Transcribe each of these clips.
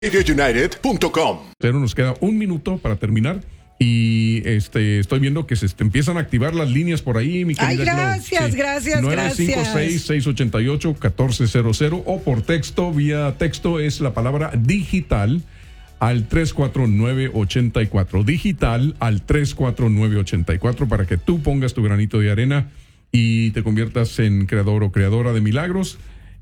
RadioUnited.com. Pero nos queda un minuto para terminar. Y estoy viendo que se empiezan a activar las líneas por ahí, mi querida gracias, Glow. Sí. gracias. 956-688-1400 o por texto, vía texto es la palabra digital al 34984. Digital al 34984 para que tú pongas tu granito de arena y te conviertas en creador o creadora de milagros.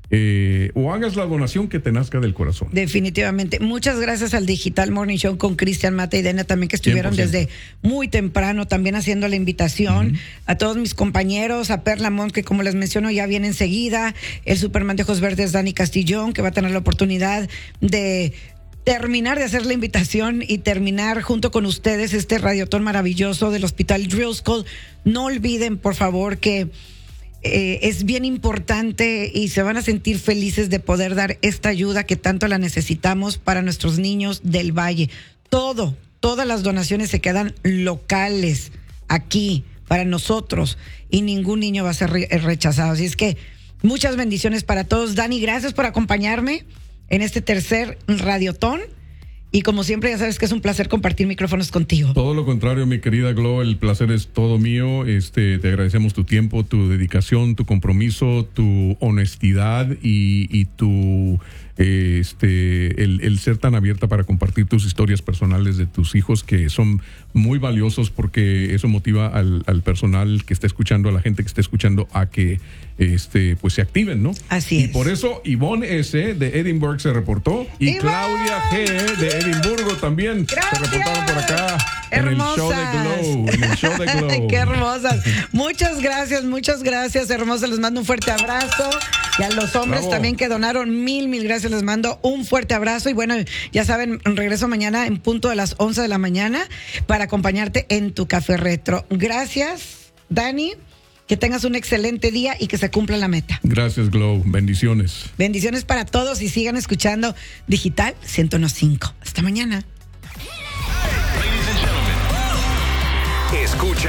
O hagas la donación que te nazca del corazón. Definitivamente. Muchas gracias al Digital Morning Show con Cristian Mata y Dena también, que estuvieron 100%. desde muy temprano también haciendo la invitación. A todos mis compañeros, a Perla Mont, que como les menciono ya viene enseguida, el Superman de ojos verdes Dani Castillón, que va a tener la oportunidad de terminar de hacer la invitación y terminar junto con ustedes este radiotón maravilloso del Hospital Drill School. No olviden, por favor, que es bien importante y se van a sentir felices de poder dar esta ayuda que tanto la necesitamos para nuestros niños del Valle. Todas las donaciones se quedan locales aquí para nosotros y ningún niño va a ser rechazado. Así es que muchas bendiciones para todos. Dani, gracias por acompañarme en este tercer radiotón. Y como siempre, ya sabes que es un placer compartir micrófonos contigo. Todo lo contrario, mi querida Glo, el placer es todo mío. Te agradecemos tu tiempo, tu dedicación, tu compromiso, tu honestidad y tu el ser tan abierta para compartir tus historias personales de tus hijos, que son muy valiosos, porque eso motiva al personal que está escuchando, a la gente que está escuchando, a que pues se activen, ¿no? Así es. Y por eso Ivonne S. de Edinburgh se reportó y ¡Ivonne! Claudia G. de Edimburgo también se reportaron por acá. Hermosas. En el show de Glow. Qué hermosas. Muchas gracias, hermosas. Les mando un fuerte abrazo. Y a los hombres Bravo. también que donaron, mil gracias. Les mando un fuerte abrazo. Y bueno, ya saben, regreso mañana en punto de las 11 de la mañana para acompañarte en tu café retro. Gracias, Dani. Que tengas un excelente día y que se cumpla la meta. Gracias, Glow. Bendiciones. Bendiciones para todos y sigan escuchando Digital 101.5. Hasta mañana. Escucha